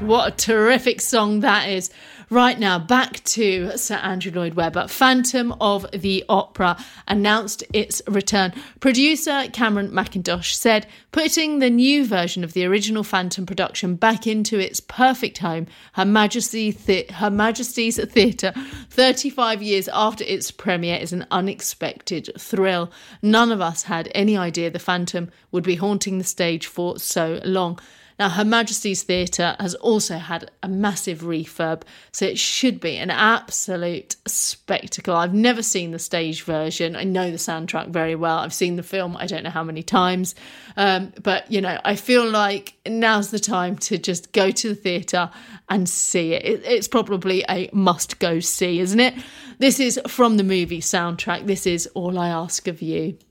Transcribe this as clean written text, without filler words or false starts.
What a terrific song that is. Right now, back to Sir Andrew Lloyd Webber. Phantom of the Opera announced its return. Producer Cameron Mackintosh said, putting the new version of the original Phantom production back into its perfect home, Her Majesty's Theatre, 35 years after its premiere, is an unexpected thrill. None of us had any idea the Phantom would be haunting the stage for so long. Now, Her Majesty's Theatre has also had a massive refurb, so it should be an absolute spectacle. I've never seen the stage version. I know the soundtrack very well. I've seen the film, I don't know how many times. But, you know, I feel like now's the time to just go to the theatre and see it. It's probably a must-go see, isn't it? This is from the movie soundtrack. This is All I Ask of You.